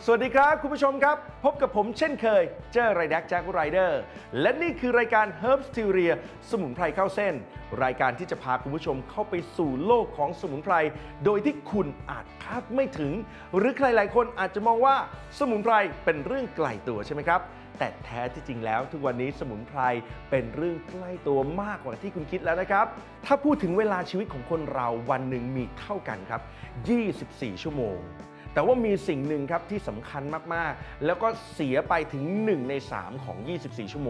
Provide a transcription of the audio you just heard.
สวัสดีครับคุณผู้ชมครับพบกับผมเช่นเคยเจอไรแดกแจ็คไรเดอร์และนี่คือรายการ Herbs t h e o r y สมุนไพรเข้าเส้นรายการที่จะพาคุณผู้ชมเข้าไปสู่โลกของสมุนไพรโดยที่คุณอาจคาดไม่ถึงหรือใครหลายคนอาจจะมองว่าสมุนไพรเป็นเรื่องไกลตัวใช่ไหมครับแต่แท้ที่จริงแล้วทุกวันนี้สมุนไพรเป็นเรื่องใกล้ตัวมากกว่าที่คุณคิดแล้วนะครับถ้าพูดถึงเวลาชีวิตของคนเราวันหนึ่งมีเท่ากันครับ24 ชั่วโมงแต่ว่ามีสิ่งหนึ่งครับที่สำคัญมากๆแล้วก็เสียไปถึง1 ใน 3ของ24 ชั่วโม